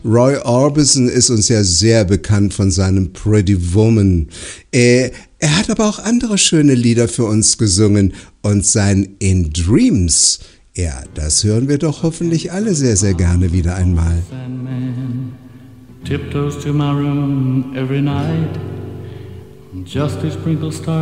Roy Orbison ist uns ja sehr bekannt von seinem Pretty Woman. Er hat aber auch andere schöne Lieder für uns gesungen und sein In Dreams, ja, das hören wir doch hoffentlich alle sehr, sehr gerne wieder einmal. Tiptoes to my room every night, just to sprinkle stars